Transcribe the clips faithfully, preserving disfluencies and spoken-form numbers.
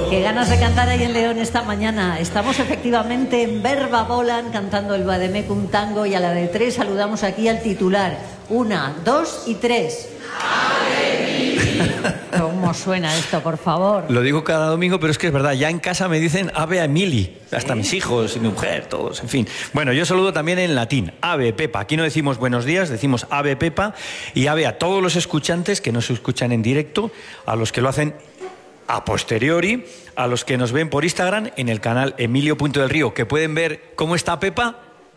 Qué ganas de cantar ahí en León esta mañana. Estamos efectivamente en Verba Volan cantando el Vademecum Tango y a la de tres saludamos aquí al titular. Una, dos y tres. ¿Cómo suena esto, por favor? Lo digo cada domingo, pero es que es verdad. Ya en casa me dicen Ave a Emili. Hasta mis hijos y mi mujer, todos, en fin. Bueno, yo saludo también en latín. Ave Pepa. Aquí no decimos buenos días, decimos Ave Pepa. Y ave a todos los escuchantes que nos escuchan en directo, a los que lo hacen a posteriori, a los que nos ven por Instagram en el canal Emilio Punto del Río, que pueden ver cómo está Pepa.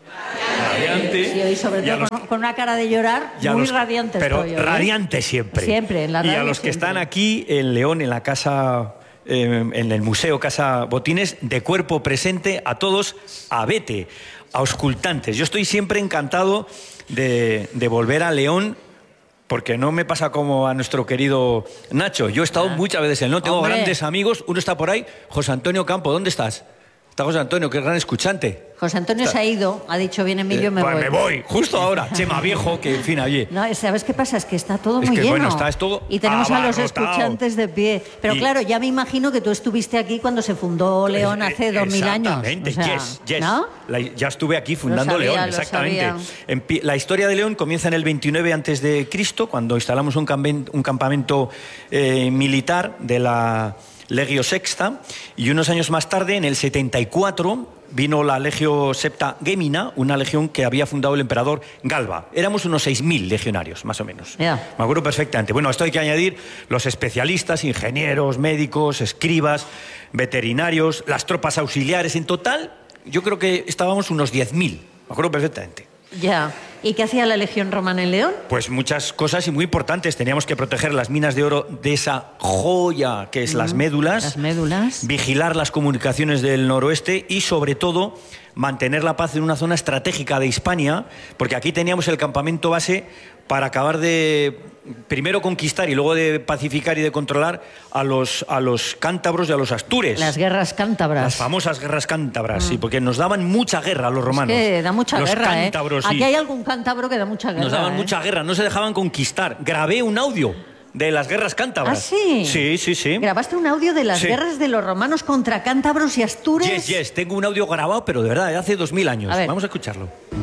Radiante. Sí, hoy sobre todo los, con, con una cara de llorar muy los, radiante. Pero estoy, ¿eh? radiante siempre. Siempre, en la radio. Y a los que siempre. están aquí en León, en la casa, eh, en el Museo Casa Botines, de cuerpo presente, a todos, a vete, a auscultantes. Yo estoy siempre encantado de, de volver a León, porque no me pasa como a nuestro querido Nacho. Yo he estado ah. muchas veces en León, tengo Hombre. grandes amigos. Uno está por ahí, José Antonio Campo, ¿dónde estás? Está José Antonio, que es gran escuchante. José Antonio Está... se ha ido, ha dicho, bien Emilio, eh, me pues voy. me voy, justo ahora. Chema Viejo, que en fin, allí. No, ¿sabes qué pasa? Es que está todo es muy que, lleno. Bueno, está todo y tenemos a los abarrotado. escuchantes de pie. Pero y... claro, ya me imagino que tú estuviste aquí cuando se fundó León hace dos mil años. Exactamente, o sea, yes, yes. ¿no? La, ya estuve aquí fundando sabía, León, exactamente. En, la historia de León comienza en el veintinueve antes de Cristo, cuando instalamos un, campamento, un campamento eh, militar de la Legio Sexta, y unos años más tarde, en el setenta y cuatro, vino la Legio Septa Gemina, una legión que había fundado el emperador Galba. Éramos unos seis mil legionarios, más o menos. Yeah. Me acuerdo perfectamente. Bueno, a esto hay que añadir los especialistas, ingenieros, médicos, escribas, veterinarios, las tropas auxiliares. En total, yo creo que estábamos unos diez mil. Me acuerdo perfectamente. Ya. ¿Y qué hacía la Legión Romana en León? Pues muchas cosas y muy importantes. Teníamos que proteger las minas de oro de esa joya que es mm, las médulas. Las médulas. Vigilar las comunicaciones del noroeste y, sobre todo, mantener la paz en una zona estratégica de Hispania, porque aquí teníamos el campamento base para acabar de, primero conquistar y luego de pacificar y de controlar a los, a los cántabros y a los astures. Las guerras cántabras. Las famosas guerras cántabras, mm. sí, porque nos daban mucha guerra a los romanos. Es que da mucha los guerra, cántabros, ¿eh? Sí. Aquí hay algún cántabro que da mucha guerra. Nos daban ¿eh? mucha guerra, no se dejaban conquistar. Grabé un audio de las guerras cántabras. ¿Ah, sí? Sí, sí, sí. ¿Grabaste un audio de las sí. guerras de los romanos contra cántabros y astures? Yes, yes, tengo un audio grabado, pero de verdad, de hace dos mil años. A ver. Vamos a escucharlo.